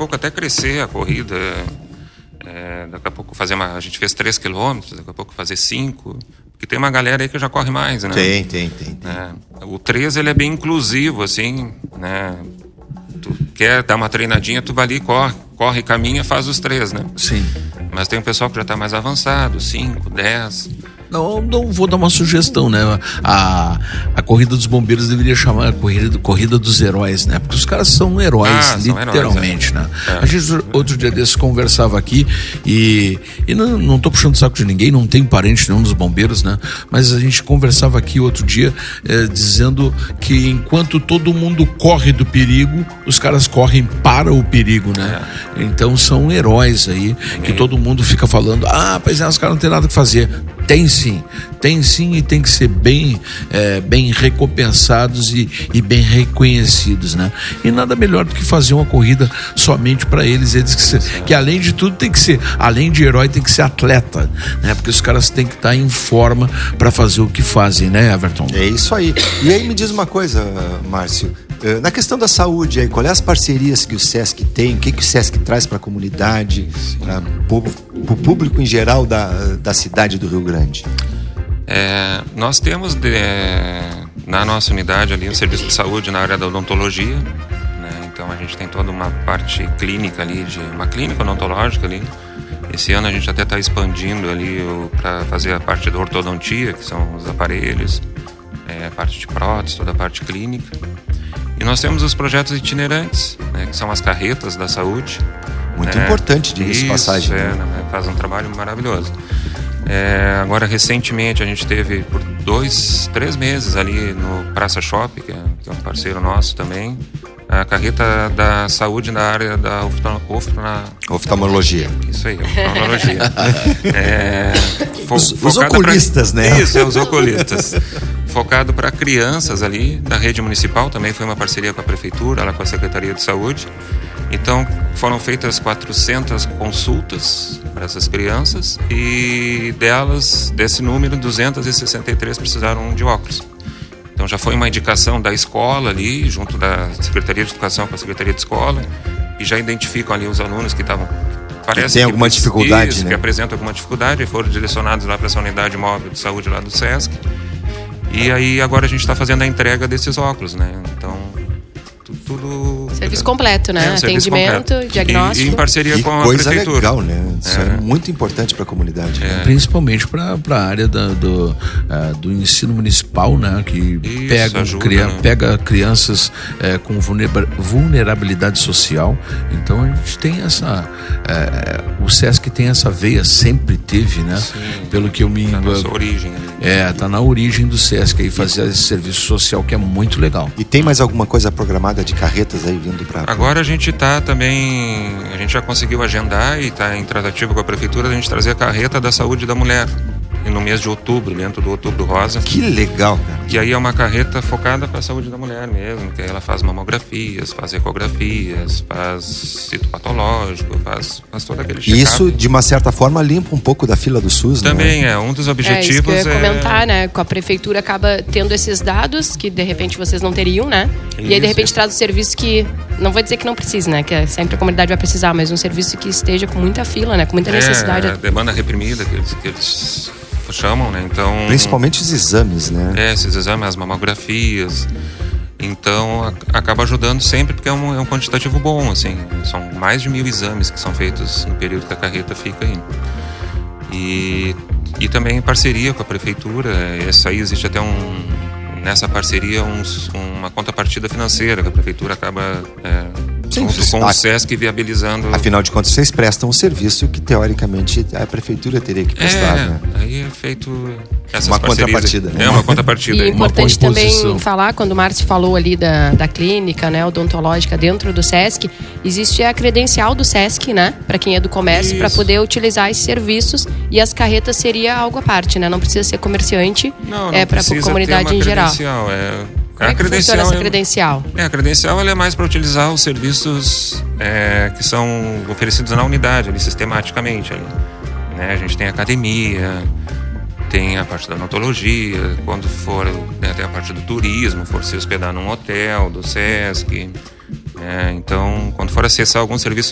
pouco até crescer a corrida. Daqui a pouco a gente fez 3 quilômetros, daqui a pouco fazer 5. Porque tem uma galera aí que já corre mais, né? Tem. O 3, ele é bem inclusivo, assim, né? Tu quer dar uma treinadinha, tu vai ali, corre, caminha, faz os 3, né? Sim. Mas tem um pessoal que já está mais avançado, 5, 10... Não vou dar uma sugestão, né? A corrida dos bombeiros deveria chamar corrida dos heróis, né? Porque os caras são heróis, literalmente, são heróis, né? A gente outro dia desses conversava aqui e não tô puxando o saco de ninguém, não tenho parente nenhum dos bombeiros, né? Mas a gente conversava aqui outro dia dizendo que enquanto todo mundo corre do perigo, os caras correm para o perigo, né? Então são heróis aí, que todo mundo fica falando, pois os caras não tem nada que fazer. Tem sim e tem que ser bem recompensados e bem reconhecidos, né? E nada melhor do que fazer uma corrida somente para eles que além de tudo tem que ser, além de herói, tem que ser atleta, né? Porque os caras têm que estar em forma para fazer o que fazem, né, Everton? É isso aí. E aí me diz uma coisa, Márcio, na questão da saúde aí, qual é as parcerias que o SESC tem, o que o SESC traz para a comunidade, para o público em geral da cidade do Rio Grande? Nós temos na nossa unidade ali um serviço de saúde na área da odontologia, né? Então a gente tem toda uma parte clínica ali, uma clínica odontológica ali. Esse ano a gente até está expandindo ali para fazer a parte da ortodontia, que são os aparelhos, a parte de prótese, toda a parte clínica. E nós temos os projetos itinerantes, né, que são as carretas da saúde. Muito importante, de passagem. Faz um trabalho maravilhoso. Agora, recentemente, a gente teve por 2-3 meses ali no Praça Shopping, que é um parceiro nosso também, a carreta da saúde na área da oftalmologia. Isso aí, oftalmologia. Os oculistas, né? Isso, os oculistas. Focado para crianças ali, da rede municipal, também foi uma parceria com a prefeitura, lá com a Secretaria de Saúde. Então, foram feitas 400 consultas para essas crianças e desse número, 263 precisaram de óculos. Então, já foi uma indicação da escola ali, junto da Secretaria de Educação com a Secretaria de Escola, e já identificam ali os alunos que estavam... Parece tem alguma dificuldade, né? Que apresentam alguma dificuldade e foram direcionados lá para essa unidade móvel de saúde lá do SESC. E aí agora a gente está fazendo a entrega desses óculos, né? Então, tudo... Serviço completo, né? Atendimento, completo. Diagnóstico. E em parceria com a prefeitura. Coisa legal, né? Isso é muito importante para a comunidade. Principalmente para a área do ensino municipal, né? Que pega crianças com vulnerabilidade social. Então a gente tem o SESC tem essa veia, sempre teve, né? Sim, pelo que eu me... Tá na nossa origem. Tá na origem do SESC aí, fazer esse serviço social que é muito legal. E tem mais alguma coisa programada de carretas aí vindo para... Agora a gente está também... A gente já conseguiu agendar e está em tratativa com a prefeitura de a gente trazer a carreta da saúde da mulher. E no mês de outubro, dentro do Outubro Rosa. Que legal, cara. E aí é uma carreta focada para a saúde da mulher mesmo, que ela faz mamografias, faz ecografias, faz citopatológico, faz todo aquele check-up. Isso, de uma certa forma, limpa um pouco da fila do SUS, né? Também um dos objetivos. Isso que eu ia comentar, né? Com a prefeitura acaba tendo esses dados que de repente vocês não teriam, né? E aí de repente traz um serviço que, não vou dizer que não precisa, né? Que sempre a comunidade vai precisar, mas um serviço que esteja com muita fila, né? Com muita necessidade. A demanda reprimida que eles chamam, né? Então, principalmente os exames, né? Esses exames, as mamografias. Então, acaba ajudando sempre, porque é um quantitativo bom, assim. São mais de 1.000 exames que são feitos no período que a carreta fica aí. E também em parceria com a prefeitura. Essa aí existe até nessa parceria uma contrapartida financeira que a prefeitura acaba junto com o SESC viabilizando. Afinal de contas, vocês prestam um serviço que teoricamente a prefeitura teria que prestar, né? Aí é feito uma contrapartida, né? Uma contrapartida. E é importante também falar, quando o Márcio falou ali da clínica, né, odontológica dentro do SESC, existe a credencial do SESC, né, para quem é do comércio, para poder utilizar esses serviços, e as carretas seria algo à parte, né? Não precisa ser comerciante, para a comunidade em geral. Como é que funciona essa credencial? A credencial ela é mais para utilizar os serviços que são oferecidos na unidade, ali, sistematicamente. Ali, né? A gente tem academia, tem a parte da odontologia, quando for, tem a parte do turismo, for se hospedar num hotel, do SESC. Então, quando for acessar algum serviço